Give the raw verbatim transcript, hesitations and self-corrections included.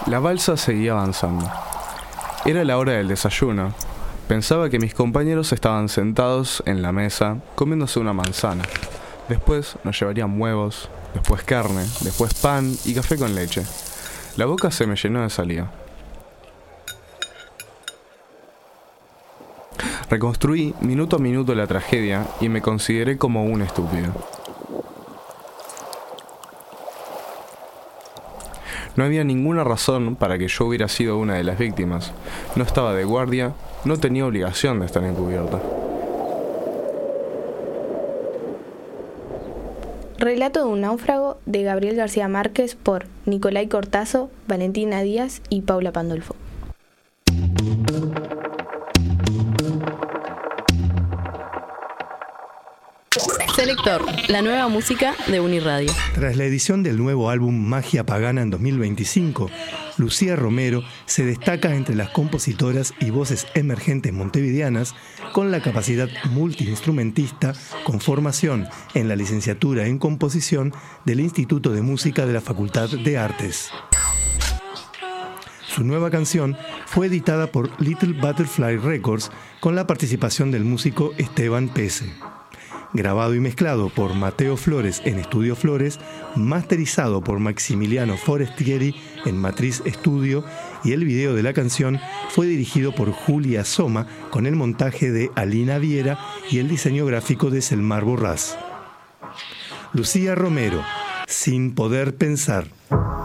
La balsa seguía avanzando. Era la hora del desayuno. Pensaba que mis compañeros estaban sentados en la mesa comiéndose una manzana. Después nos llevarían huevos, después carne, después pan y café con leche. La boca se me llenó de saliva. Reconstruí minuto a minuto la tragedia y me consideré como un estúpido. No había ninguna razón para que yo hubiera sido una de las víctimas. No estaba de guardia, no tenía obligación de estar encubierta. Relato de un náufrago de Gabriel García Márquez por Nicolai Cortazo, Valentina Díaz y Paula Pandolfo. Selector, la nueva música de Uniradio. Tras la edición del nuevo álbum Magia Pagana en dos mil veinticinco, Lucía Romero se destaca entre las compositoras y voces emergentes montevideanas con la capacidad multiinstrumentista con formación en la licenciatura en composición del Instituto de Música de la Facultad de Artes. Su nueva canción fue editada por Little Butterfly Records con la participación del músico Esteban Pese. Grabado y mezclado por Mateo Flores en Estudio Flores, masterizado por Maximiliano Forestieri en Matriz Estudio, y el video de la canción fue dirigido por Julia Soma con el montaje de Alina Viera y el diseño gráfico de Selmar Borrás. Lucía Romero, Sin Poder Pensar.